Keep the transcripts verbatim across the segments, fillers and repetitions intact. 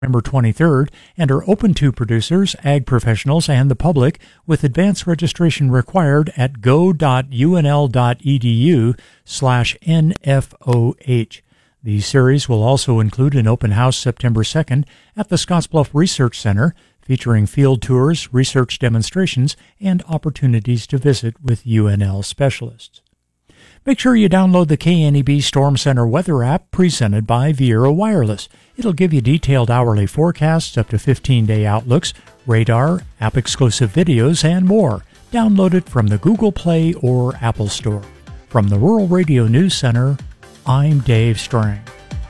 November twenty-third and are open to producers, ag professionals, and the public, with advance registration required at go.unl.edu slash NFOH. The series will also include an open house September second at the Scottsbluff Research Center, featuring field tours, research demonstrations, and opportunities to visit with U N L specialists. Make sure you download the K N E B Storm Center weather app presented by Viera Wireless. It'll give you detailed hourly forecasts, up to fifteen-day outlooks, radar, app-exclusive videos, and more. Download it from the Google Play or Apple Store. From the Rural Radio News Center, I'm Dave Strang.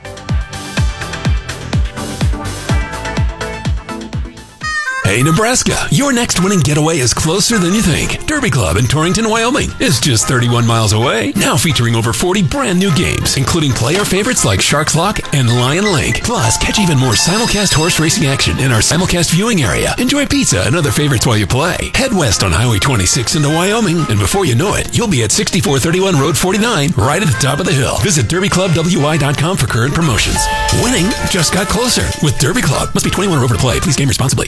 Hey, Nebraska, your next winning getaway is closer than you think. Derby Club in Torrington, Wyoming is just thirty-one miles away. Now featuring over forty brand new games, including player favorites like Sharks Lock and Lion Link. Plus, catch even more simulcast horse racing action in our simulcast viewing area. Enjoy pizza and other favorites while you play. Head west on Highway twenty-six into Wyoming, and before you know it, you'll be at sixty-four thirty-one Road forty-nine, right at the top of the hill. Visit derby club w i dot com for current promotions. Winning just got closer with Derby Club. Must be twenty-one or over to play. Please game responsibly.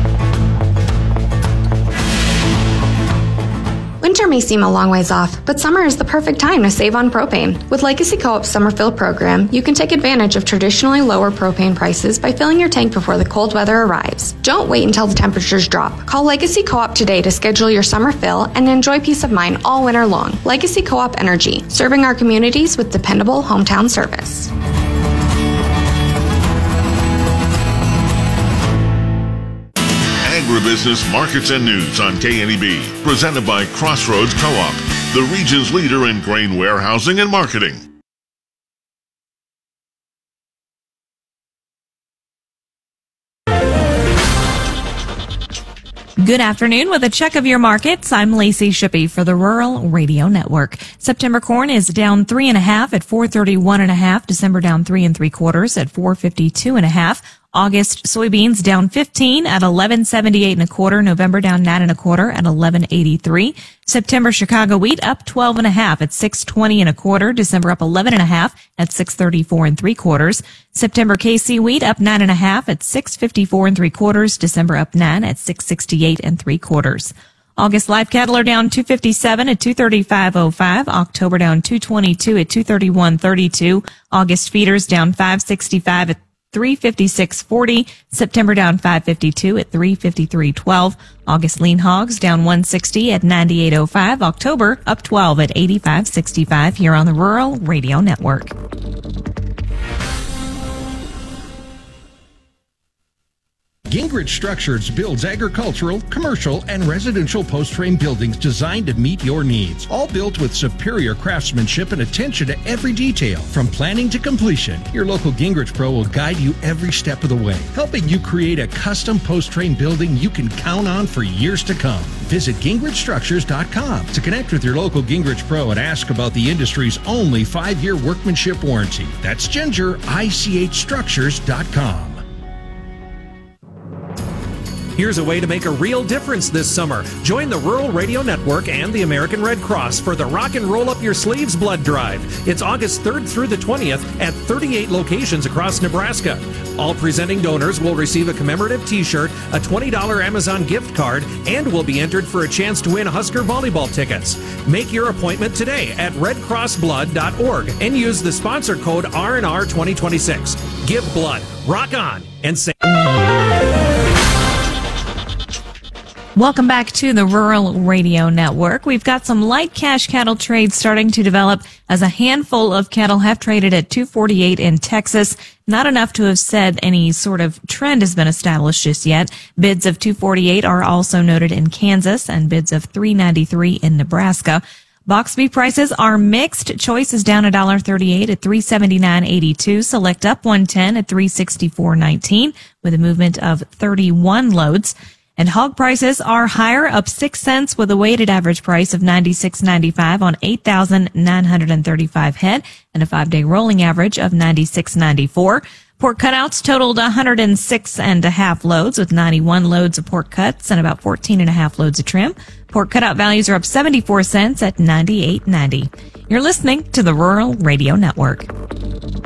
Winter may seem a long ways off, but summer is the perfect time to save on propane. With Legacy Co-op's Summer Fill program, you can take advantage of traditionally lower propane prices by filling your tank before the cold weather arrives. Don't wait until the temperatures drop. Call Legacy Co-op today to schedule your summer fill and enjoy peace of mind all winter long. Legacy Co-op Energy, serving our communities with dependable hometown service. Agribusiness Markets and News on K N E B, presented by Crossroads Co-op, the region's leader in grain warehousing and marketing. Good afternoon. With a check of your markets, I'm Lacey Shippey for the Rural Radio Network. September corn is down three and a half at four thirty-one and a half. December down three and three quarters at four fifty-two and a half. August soybeans down fifteen at eleven seventy-eight and a quarter. November down nine and a quarter at eleven eighty-three. September Chicago wheat up twelve and a half at six twenty and a quarter. December up eleven and a half at six thirty-four and three quarters. September K C wheat up nine and a half at six fifty-four and three quarters. December up nine at six sixty-eight and three quarters. August live cattle are down two fifty-seven at two thirty-five oh five. October down two twenty-two at two thirty-one thirty-two. August feeders down five sixty-five at three fifty-six forty. September down five fifty-two at three fifty-three twelve. August lean hogs down one sixty at ninety-eight oh five. October up twelve at eighty-five sixty-five here on the Rural Radio Network. Gingrich Structures builds agricultural, commercial, and residential post-frame buildings designed to meet your needs. All built with superior craftsmanship and attention to every detail. From planning to completion, your local Gingrich Pro will guide you every step of the way, helping you create a custom post-frame building you can count on for years to come. Visit gingrich structures dot com to connect with your local Gingrich Pro and ask about the industry's only five-year workmanship warranty. That's ginger I C H structures dot com. Here's a way to make a real difference this summer. Join the Rural Radio Network and the American Red Cross for the Rock and Roll Up Your Sleeves Blood Drive. It's August third through the twentieth at thirty-eight locations across Nebraska. All presenting donors will receive a commemorative t-shirt, a twenty dollars Amazon gift card, and will be entered for a chance to win Husker volleyball tickets. Make your appointment today at red cross blood dot org and use the sponsor code R N R twenty twenty-six. Give blood, rock on, and say... Welcome back to the Rural Radio Network. We've got some light cash cattle trades starting to develop as a handful of cattle have traded at two forty-eight in Texas. Not enough to have said any sort of trend has been established just yet. Bids of two forty-eight are also noted in Kansas and bids of three ninety-three in Nebraska. Box beef prices are mixed. Choice is down one dollar thirty-eight at three seventy-nine eighty-two. Select up one ten at three sixty-four nineteen with a movement of thirty-one loads. And hog prices are higher, up six cents with a weighted average price of ninety-six ninety-five on eight thousand nine hundred thirty-five head and a five-day rolling average of ninety-six ninety-four. Pork cutouts totaled one hundred six and a half loads with ninety-one loads of pork cuts and about fourteen and a half loads of trim. Pork cutout values are up seventy-four cents at ninety-eight ninety. You're listening to the Rural Radio Network.